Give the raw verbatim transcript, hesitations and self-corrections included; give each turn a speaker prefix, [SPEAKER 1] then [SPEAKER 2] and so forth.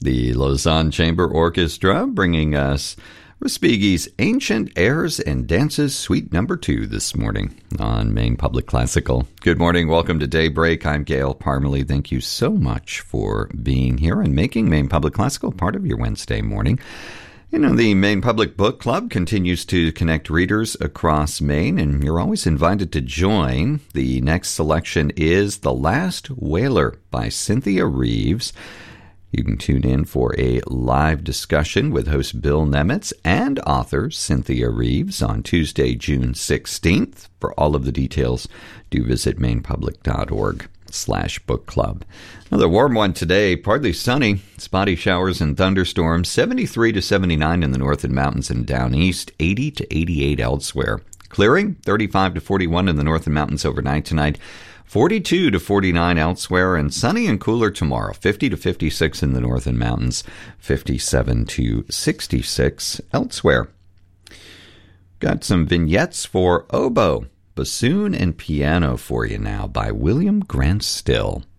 [SPEAKER 1] The Lausanne Chamber Orchestra bringing us Respighi's Ancient Airs and Dances Suite Number two this morning on Maine Public Classical. Good morning. Welcome to Daybreak. I'm Gail Parmalee. Thank you so much for being here and making Maine Public Classical part of your Wednesday morning. You know, the Maine Public Book Club continues to connect readers across Maine, and you're always invited to join. The next selection is The Last Whaler by Cynthia Reeves. You can tune in for a live discussion with host Bill Nemitz and author Cynthia Reeves on Tuesday, June sixteenth. For all of the details, do visit mainepublic.org slash book club. Another warm one today, partly sunny, spotty showers and thunderstorms, seventy-three to seventy-nine in the north and mountains and down east, eighty to eighty-eight elsewhere. Clearing, thirty-five to forty-one in the north and mountains overnight tonight, forty-two to forty-nine elsewhere, and sunny and cooler tomorrow, fifty to fifty-six in the north and mountains, fifty-seven to sixty-six elsewhere. Got some vignettes for oboe, bassoon, and piano for you now by William Grant Still.